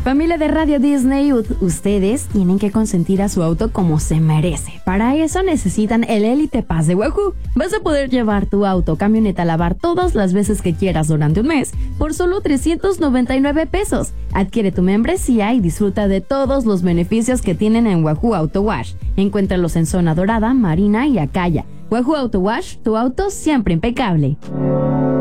Familia de Radio Disney, ustedes tienen que consentir a su auto como se merece. Para eso necesitan el Elite Pass de Wahoo. Vas a poder llevar tu auto o camioneta a lavar todas las veces que quieras durante un mes por solo 399 pesos. Adquiere tu membresía y disfruta de todos los beneficios que tienen en Wahoo Auto Wash. Encuéntralos en Zona Dorada, Marina y Acaya. Wahoo Auto Wash, tu auto siempre impecable.